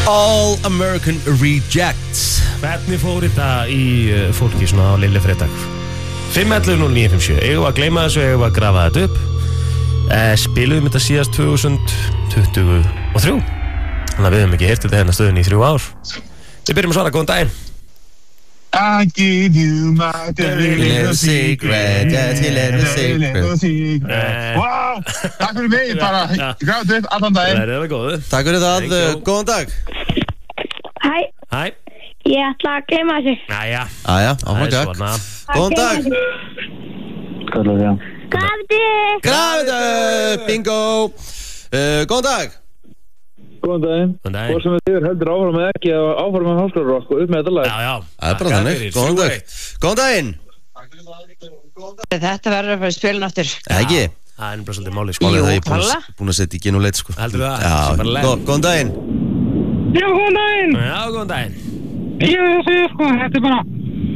All American Rejects. Hvernig fór þetta í fólki svona á lille fredag? 511-0957. Eigum að gleyma þessu, eigum að grafa þetta upp. Spiluðum þetta síðast 2023. Þannig að við höfum ekki heyrt þetta hérna stöðunni í 3 ár. Við byrjum að svara, góðan daginn. I give you my dirty little secret, dirty little secret. Wow, takk fyrir mig, bara grátt upp allan daginn. Það er góðu. Takk fyrir það, góðan dag. Hæ, Hæ. ég ætla að gleyma þessu. Jæja. Jæja, áfram gakk. Góðan dag. Grafðu, bingo. Góðan dag. Góðan daginn. Góðan daginn. Hvor sem þið heldur áfram með ekki áfram með háskólarokk og upp með þetta lag. Já. Það er bara þannig. Góðan dag. Góðan daginn. Þetta verður að fara í spilin aftur. Ekki. Það er bara svolítið máli, sko. Málið það ég búin að setja í genuleit, sko. Heldur það? Já, góðan daginn. Já, góðan daginn. Já, góðan daginn. Ég segi sko, þetta er bara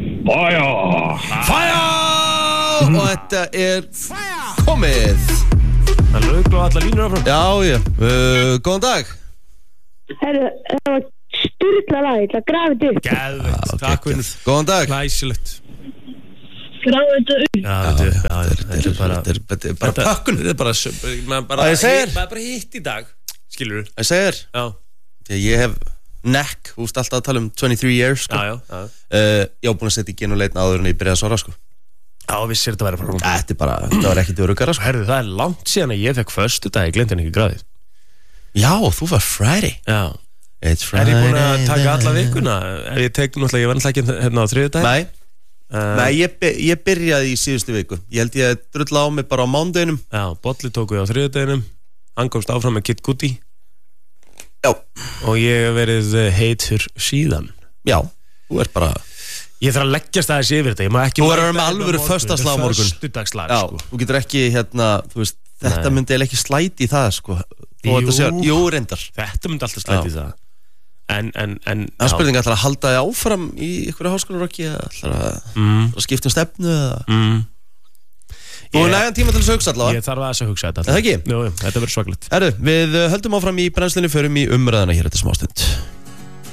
Fire! Og þetta er komið. Það lögla á alla línur áfram. Já. Góðan dag. Herru, það var sturla lag, ég ætla að grafa þetta upp. Geðveikt, takk fyrir. Góðan dag. Glæsilegt. Grafa þetta upp. Já, þetta er bara pökkun. Þetta er bara Það ég segir. maður bara hitt í dag, skilur þú? Það segir. Já. Þegar ég hef neck, þú veist alltaf að tala um 23 years, sko. Já. Ég var búin að setja í genuleitna áður en ég byrjaði að svara, sko. Já, vissir þetta væri frá. Þetta var ekkit öruggara, sko. Herðu, það er langt síðan að ég fekk föstudag, ég gleymdi henni ekki gráðið. Já, þú var Friday. Já. It's Er Friday. ég búin að taka alla vikuna? Ef ég tek náttúrulega, ég var náttúrulega ekki hérna á þriðjudag. Nei, ég byrjaði í síðustu viku. Ég held ég að drulla á mig bara á mánudeginum. Já, Bolli tóku á þriðjudeginum. Hann komst áfram með Kid Cudi. Já. Og ég hef verið heitur síðan. Já, þú ert bara... Ég þarf að leggjast aðeins yfir þetta. Ég má ekki... Þú verður með alvöru föstaslag á morgun. Föstudagslag, Já, sko. þú getur ekki, þú veist, þetta myndi eiginlega ekki slæti í það, sko. Jú, reyndar. Þetta myndi alltaf slæti í það. En Það spurning ætlar að halda þig áfram í einhverju háskólarokki eða ætlar að skipta um stefnu eða... Þú er nægan tíma til að hugsa allavega. Ég þarf að hugsa þetta. Það ekki? Jú, þetta verður svakalegt. Herru, við höldum áfram í brennslunni, förum í umræðina hér eftir smástund.